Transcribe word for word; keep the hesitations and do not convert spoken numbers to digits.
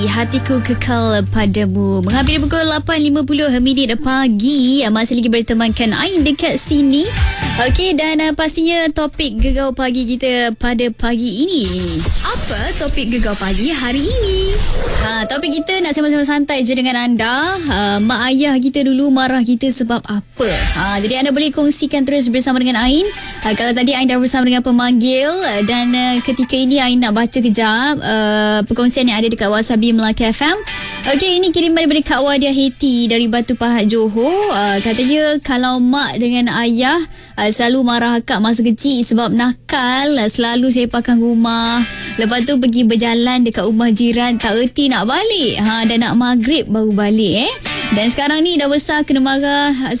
Hatiku kekal padamu. Menghampiri pukul lapan lima puluh minit pagi. Masih lagi bertemankan Ain dekat sini. Okey, dan uh, pastinya topik Gegar Pagi kita pada pagi ini. Apa topik Gegar Pagi hari ini? Ha, topik kita nak sama-sama santai je dengan anda. Uh, mak ayah kita dulu marah kita sebab apa? Ha, jadi anda boleh kongsikan terus bersama dengan Ain. Uh, kalau tadi Ain dah bersama dengan pemanggil uh, dan uh, ketika ini Ain nak baca kejap uh, perkongsian yang ada dekat WhatsApp Melaka F M. Okey, ini kiriman daripada Kak Wadia Heti dari Batu Pahat, Johor. Uh, katanya kalau mak dengan ayah uh, selalu marah akak masa kecil sebab nakal, uh, selalu sepakan rumah. Lepas tu pergi berjalan dekat rumah jiran, tak erti nak balik. Ha, dan nak maghrib baru balik eh. Dan sekarang ni dah besar kena marah